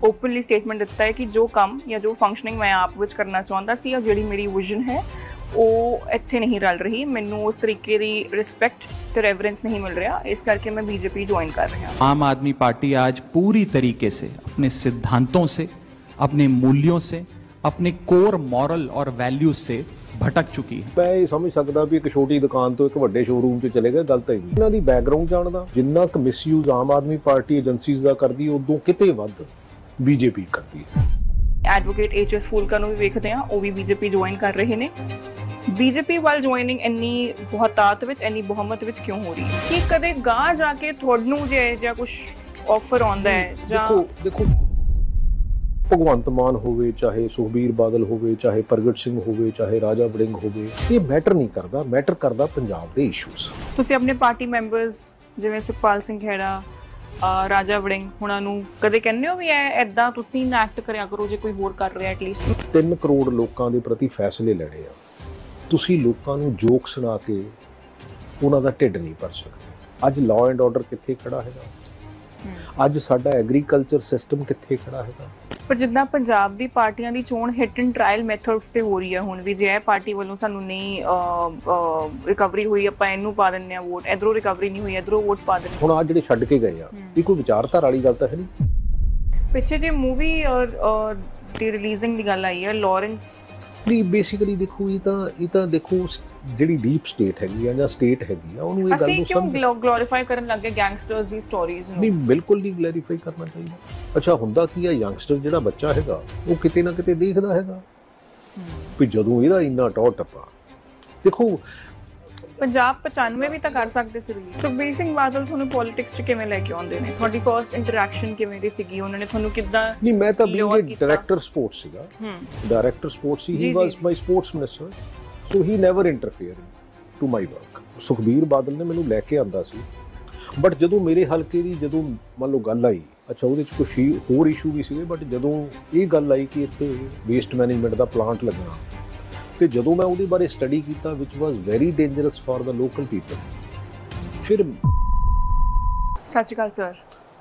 Openly statement ਦਿੱਤਾ ਹੈ ਕਿ ਜੋ ਕੰਮ ਜਾਂ ਜੋ ਫੰਕਸ਼ਨਿੰਗ ਮੈਂ ਆਪ ਵਿੱਚ ਕਰਨਾ ਚਾਹੁੰਦਾ ਸੀ ਜਾਂ ਜਿਹੜੀ ਮੇਰੀ ਵਿਜ਼ਨ ਹੈ ਉਹ ਇੱਥੇ ਨਹੀਂ ਰਲ ਰਹੀ, ਮੈਨੂੰ ਉਸ ਤਰੀਕੇ ਦੀ ਰਿਸਪੈਕਟ ਤੇ रेवरेंस नहीं मिल रहा, इस करके मैं बीजेपी ज्वाइन कर रहा हूँ। आम आदमी पार्टी आज पूरी तरीके से अपने सिद्धांतों से, अपने मूल्यों से, अपने कोर मॉरल और वैल्यूज से भटक चुकी है। मैं ये समझ सकता भी एक छोटी दुकान तो एक बड़े शोरूम से चले गए, गलत है जी। इन्हां दी बैकग्राउंड जानदा जिन्ना क मिसयूज आम आदमी पार्टी एजेंसीज दा करदी उदों किते वध बीजेपी करदी है। Advocate HS. फूलका ਨੂੰ ਵੀ ਵੇਖਦੇ ਆ, ਉਹ ਵੀ ਬੀਜੇਪੀ ਜੁਆਇਨ ਕਰ ਰਹੇ ਨੇ। ਬੀਜੇਪੀ ਵੱਲ ਜੁਆਇਨਿੰਗ ਇੰਨੀ ਬਹੁਤਾਤ ਵਿੱਚ, ਇੰਨੀ ਬਹੁਮਤ ਵਿੱਚ ਕਿਉਂ ਹੋ ਰਹੀ ਹੈ? ਕਿ ਕਦੇ ਗਾਂ ਜਾ ਕੇ ਤੁਹਾਨੂੰ ਜੇ ਜਾਂ ਕੁਝ ਆਫਰ ਆਉਂਦਾ ਹੈ ਜਾਂ ਦੇਖੋ ਭਗਵੰਤ ਮਾਨ ਹੋਵੇ, ਚਾਹੇ ਸੁਖਬੀਰ ਬਾਦਲ ਹੋਵੇ, ਚਾਹੇ ਪ੍ਰਗਟ ਸਿੰਘ ਹੋਵੇ, ਚਾਹੇ ਰਾਜਾ ਵੜਿੰਗ ਹੋਵੇ, ਇਹ ਮੈਟਰ ਨਹੀਂ ਕਰਦਾ, ਮੈਟਰ ਕਰਦਾ ਪੰਜਾਬ ਦੇ ਇਸ਼ੂਜ਼। ਤੁਸੀਂ ਆਪਣੇ ਪਾਰਟੀ ਮੈਂਬਰਸ ਜਿਵੇਂ ਸੁਖਪਾਲ ਸਿੰਘ ਖਹਿਰਾ, ਰਾਜਾ ਵੜਿੰਗ ਹੁਣਾਂ ਨੂੰ ਕਦੇ ਕਹਿੰਦੇ ਹੋ ਵੀ ਐਦਾਂ ਤੁਸੀਂ ਨਾ ਐਕਟ ਕਰਿਆ ਕਰੋ ਜੇ ਕੋਈ ਹੋਰ ਕਰ ਰਿਹਾ? ਐਟਲੀਸਟ 3 ਕਰੋੜ ਲੋਕਾਂ ਦੇ ਪ੍ਰਤੀ ਫੈਸਲੇ ਲੈਣੇ ਆ, ਤੁਸੀਂ ਲੋਕਾਂ ਨੂੰ ਜੋਕ ਸੁਣਾ ਕੇ ਉਹਨਾਂ ਦਾ ਢਿੱਡ ਨਹੀਂ ਭਰ ਸਕਦੇ। ਅੱਜ ਲਾਅ ਐਂਡ ਆਰਡਰ ਕਿੱਥੇ ਖੜਾ ਹੈਗਾ? ਅੱਜ ਸਾਡਾ ਐਗਰੀਕਲਚਰ ਸਿਸਟਮ ਕਿੱਥੇ ਖੜਾ ਹੈਗਾ? ਪਰ ਜਿੱਦਾਂ ਪੰਜਾਬ ਦੀ ਪਾਰਟੀਆਂ ਦੀ ਚੋਣ ਹਿੱਟ ਐਂਡ ਟ੍ਰਾਇਲ ਮੈਥਡਸ ਤੇ ਹੋ ਰਹੀ ਹੈ ਹੁਣ ਵੀ, ਜੇ ਇਹ ਪਾਰਟੀ ਵੱਲੋਂ ਸਾਨੂੰ ਨਹੀਂ ਰਿਕਵਰੀ ਹੋਈ ਆਪਾਂ ਇਹਨੂੰ ਪਾ ਦਿੰਦੇ ਆ ਵੋਟ, ਇਧਰੋਂ ਰਿਕਵਰੀ ਨਹੀਂ ਹੋਈ ਇਧਰੋਂ ਵੋਟ ਪਾ ਦਿੰਦੇ। ਹੁਣ ਆ ਜਿਹੜੇ ਛੱਡ ਕੇ ਗਏ ਆ ਇਹ ਕੋਈ ਵਿਚਾਰਧਾਰਾ ਵਾਲੀ ਗੱਲ ਤਾਂ ਹੈ ਨਹੀਂ। ਪਿੱਛੇ ਜੇ ਮੂਵੀ ਦੀ ਰਿਲੀਜ਼ਿੰਗ ਦੀ ਗੱਲ ਆਈ ਹੈ ਲਾਰੈਂਸ ਦੀ, ਬੇਸਿਕਲੀ ਦੇਖੋ ਇਹ ਤਾਂ ਦੇਖੋ ਜਿਹੜੀ ਡੀਪ ਸਟੇਟ ਹੈਗੀ ਆ ਜਾਂ ਸਟੇਟ ਹੈਗੀ ਆ ਉਹਨੂੰ ਇਹ ਗੱਲ ਨੂੰ ਕਿਉਂ ਗਲੋਰੀਫਾਈ ਕਰਨ ਲੱਗੇ ਗੈਂਗਸਟਰਸ ਦੀ ਸਟੋਰੀਜ਼ ਨੂੰ? ਨਹੀਂ, ਬਿਲਕੁਲ ਨਹੀਂ ਗਲੋਰੀਫਾਈ ਕਰਨਾ ਚਾਹੀਦਾ। ਅੱਛਾ ਹੁੰਦਾ ਕੀ ਆ, ਯੰਗਸਟਰ ਜਿਹੜਾ ਬੱਚਾ ਹੈਗਾ ਉਹ ਕਿਤੇ ਨਾ ਕਿਤੇ ਦੇਖਦਾ ਹੈਗਾ ਵੀ ਜਦੋਂ ਇਹਦਾ ਇੰਨਾ ਟੌਰ ਟੱਪਾ। ਦੇਖੋ ਪੰਜਾਬ 95 ਵੀ ਤਾਂ ਕਰ ਸਕਦੇ ਸੀ ਰਿਲੀਜ਼। ਸੁਖਬੀਰ ਸਿੰਘ ਬਾਦਲ ਤੁਹਾਨੂੰ ਪੋਲਿਟਿਕਸ 'ਚ ਕਿਵੇਂ ਲੈ ਕੇ ਆਉਂਦੇ ਨੇ? ਤੁਹਾਡੀ ਫਰਸਟ ਇੰਟਰੈਕਸ਼ਨ ਕਿਵੇਂ ਦੀ ਸੀਗੀ? ਉਹਨਾਂ ਨੇ ਤੁਹਾਨੂੰ ਕਿੱਦਾਂ? ਨਹੀਂ, ਮੈਂ ਤਾਂ ਬੀਇੰਗ ਡਾਇਰੈਕਟਰ ਸਪੋਰਟਸ ਸੀਗਾ, director sports C, he was my sports minister, so he never interfere to my work. Sukhbir Badal ਨੇ ਮੈਨੂੰ ਲੈ ਕੇ ਆਂਦਾ ਸੀ, ਬਟ ਜਦੋਂ ਮੇਰੇ ਹਲਕੇ ਦੀ ਜਦੋਂ ਮੰਨ ਲਓ ਗੱਲ ਆਈ, ਅੱਛਾ ਉਹਦੇ 'ਚ ਕੁਛ ਹੋਰ ਇਸ਼ੂ ਵੀ ਸੀਗੇ, ਬਟ ਜਦੋਂ ਇਹ ਗੱਲ ਆਈ ਕਿ ਇੱਥੇ ਵੇਸਟ ਮੈਨੇਜਮੈਂਟ ਦਾ ਪਲਾਂਟ ਲੱਗਣਾ, ਤੇ ਜਦੋਂ ਮੈਂ ਉਹਦੇ ਬਾਰੇ ਸਟੱਡੀ ਕੀਤਾ ਵਿਚ was very dangerous for the local people. ਫਿਰ ਸਤਿ ਸ਼੍ਰੀ ਅਕਾਲ ਸਰ।